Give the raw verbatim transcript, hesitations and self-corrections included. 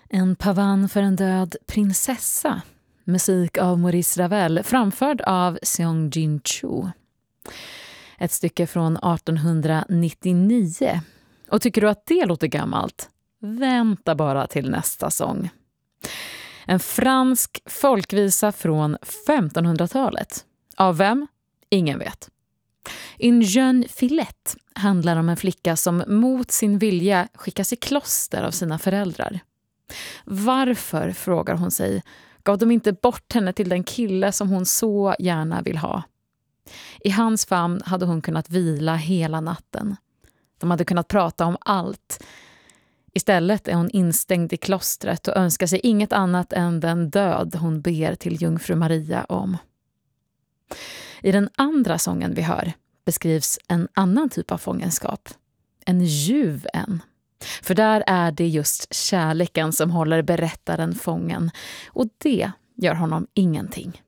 En pavan för en död prinsessa. Musik av Maurice Ravel, framförd av Seong-Jin Cho. Ett stycke från artonhundranittionio. Och tycker du att det låter gammalt? Vänta bara till nästa sång. En fransk folkvisa från femtonhundratalet. Av vem? Ingen vet. Une jeune fillette handlar om en flicka som mot sin vilja skickas i kloster av sina föräldrar. Varför, frågar hon sig, gav de inte bort henne till den kille som hon så gärna vill ha? I hans famn hade hon kunnat vila hela natten. De hade kunnat prata om allt. Istället är hon instängd i klostret och önskar sig inget annat än den död hon ber till jungfru Maria om. I den andra sången vi hör beskrivs en annan typ av fångenskap. En ljuv en. För där är det just kärleken som håller berättaren fången. Och det gör honom ingenting.